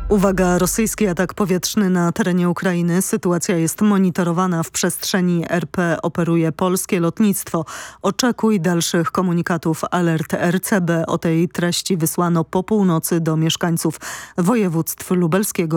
Uwaga, rosyjski atak powietrzny na terenie Ukrainy. Sytuacja jest monitorowana. W przestrzeni RP operuje polskie lotnictwo. Oczekuj dalszych komunikatów. Alert RCB o tej treści wysłano po północy do mieszkańców województw lubelskiego